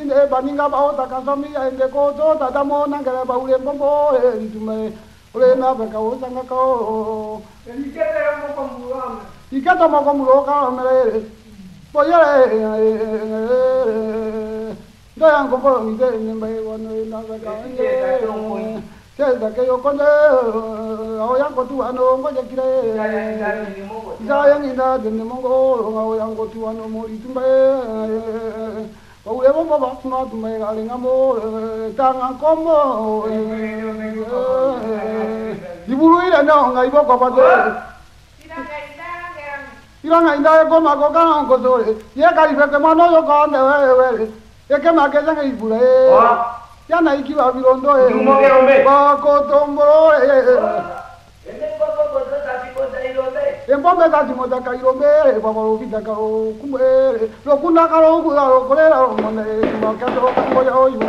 ne baninga ba ota kasami ende ko to tata mo na ngara ba ule bombo e tume ule na ba ka o sanga ko ikata mo ko muro ka me po ya do yang ko bo ni de ne ba wa no na ba ka che da ke yo ko ne o yang ko tu ano ko je kire ya yang ina de ne mo ko o yang ko tu ano mo tume ule bombo ba no tume ga le ngamo tanga komo iburu ira no ngai bo ko ba de ira ngai ko ma ko ka ko so ye ka ri ke ma no yo ko ne we e ke ma ke sa ngai iburu ya na iki ba birondo ba ko tombo embo me ta timo ta kai rombe ba ba vita ka o kumbe lo kuna ka ro ku ro ko le ro mo ne ma ka to ko yo